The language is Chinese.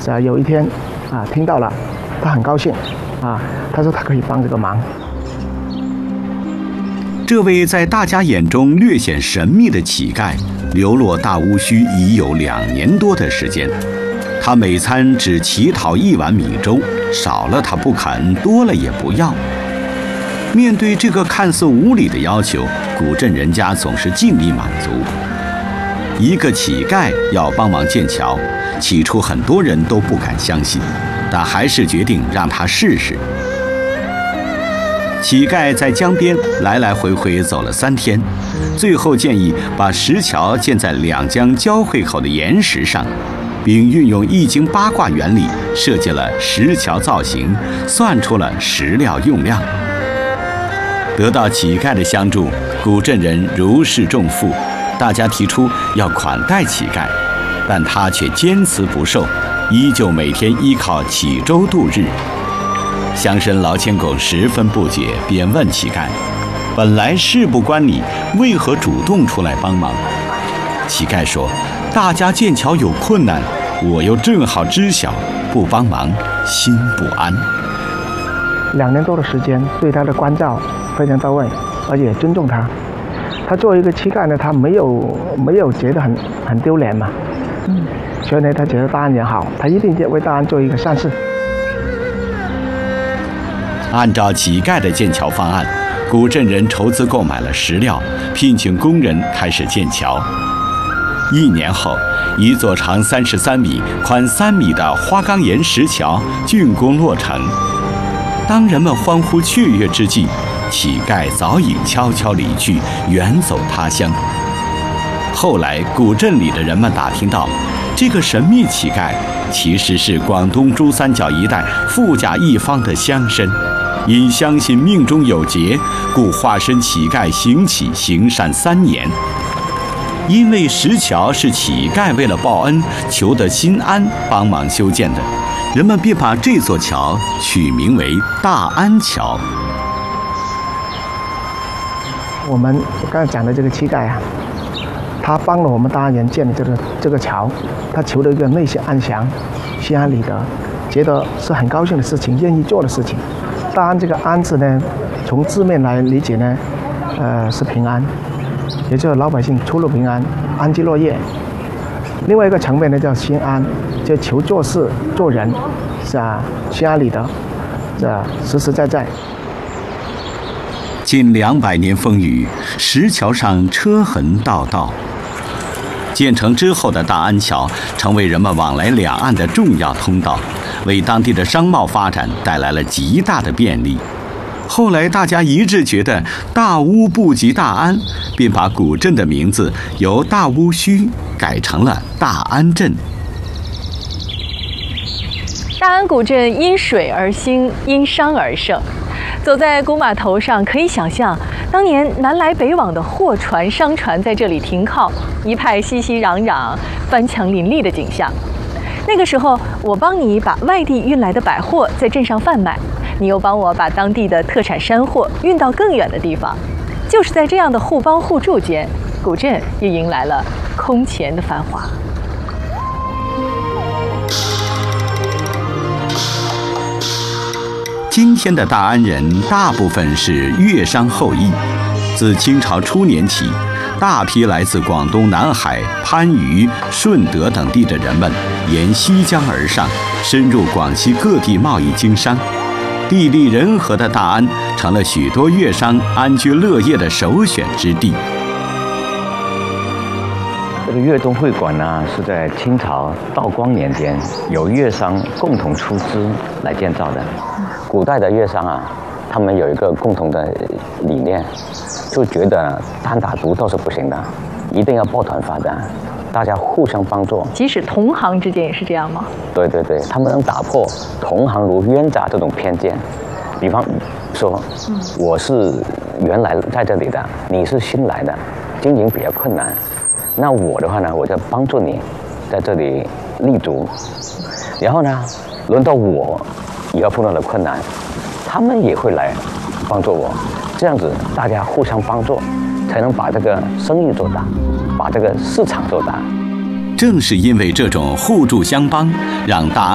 有一天听到了，他很高兴他说他可以帮这个忙。 这位在大家眼中略显神秘的乞丐，流落大巫墟已有2年多的时间。他每餐只乞讨1碗米粥，少了他不肯，多了也不要。面对这个看似无理的要求，古镇人家总是尽力满足。一个乞丐要帮忙建桥，起初很多人都不敢相信，但还是决定让他试试。乞丐在江边来来回回走了3天，最后建议把石桥建在2江交汇口的岩石上，并运用易经八卦原理设计了石桥造型，算出了石料用量。得到乞丐的相助，古镇人如释重负，大家提出要款待乞丐，但他却坚持不受，依旧每天依靠乞粥度日。乡绅劳谦公十分不解，便问乞丐：“本来事不关你，为何主动出来帮忙？”乞丐说：“大家建桥有困难，我又正好知晓，不帮忙心不安。” 2年多的时间，对他的关照非常到位，而且尊重他。他作为一个乞丐呢，他没有觉得很丢脸嘛，所以呢，他觉得大安也好，他一定为大安做一个善事。 按照乞丐的建桥方案，古镇人筹资购买了石料，聘请工人开始建桥。1年后，一座长33米、宽3米的花岗岩石桥竣工落成。当人们欢呼雀跃之际，乞丐早已悄悄离去，远走他乡。后来，古镇里的人们打听到，这个神秘乞丐其实是广东珠三角一带富甲一方的乡绅，因相信命中有劫，故化身乞丐行乞行善3年。因为石桥是乞丐为了报恩求得心安帮忙修建的，人们便把这座桥取名为大安桥。 我们刚才讲的这个乞丐他帮了我们大安人建的这个桥，他求了一个内心安详、心安理得，觉得是很高兴的事情，愿意做的事情。大安这个安字呢，从字面来理解呢，是平安，也就是老百姓出入平安，安居乐业。另外一个层面呢，叫心安，就求做事做人心安理得，实实在在。 近200年风雨，石桥上车痕道道。建成之后的大安桥成为人们往来两岸的重要通道，为当地的商贸发展带来了极大的便利。后来大家一致觉得大巫不及大安，便把古镇的名字由大巫墟改成了大安镇。 大安古镇因水而兴，因商而盛。走在古码头上，可以想象当年南来北往的货船、商船在这里停靠，一派熙熙攘攘、翻墙林立的景象。那个时候，我帮你把外地运来的百货在镇上贩卖，你又帮我把当地的特产山货运到更远的地方。就是在这样的互帮互助间，古镇也迎来了空前的繁华。 今天的大安人大部分是粤商后裔，自清朝初年起，大批来自广东南海、番禺、顺德等地的人们沿西江而上，深入广西各地贸易经商。地利人和的大安成了许多粤商安居乐业的首选之地。 这个粤东会馆呢，是在清朝道光年间由粤商共同出资来建造的。古代的粤商啊，他们有一个共同的理念，就觉得单打独斗是不行的，一定要抱团发展，大家互相帮助。 即使同行之间也是这样吗？ 对对对，他们能打破同行如冤家这种偏见。比方说，我是原来在这里的，你是新来的，经营比较困难，那我的话呢，我就帮助你在这里立足。然后呢，轮到我以后碰到了困难，他们也会来帮助我，这样子大家互相帮助，才能把这个生意做大，把这个市场做大。 正是因为这种互助相帮，让大